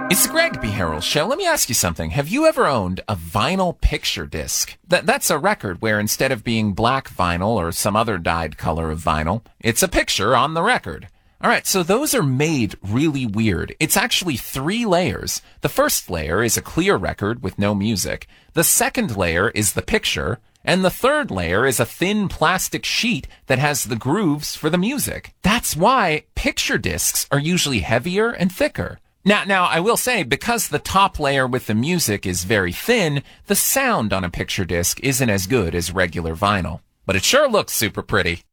It's the Greg B. Harrell Show. Let me ask you something. Have you ever owned a vinyl picture disc? That's a record where instead of being black vinyl or some other dyed color of vinyl, it's a picture on the record. All right, so those are made really weird. It's actually 3 layers. The first layer is a clear record with no music. The second layer is the picture. And the third layer is a thin plastic sheet that has the grooves for the music. That's why picture discs are usually heavier and thicker. Now, I will say, because the top layer with the music is very thin, the sound on a picture disc isn't as good as regular vinyl. But it sure looks super pretty.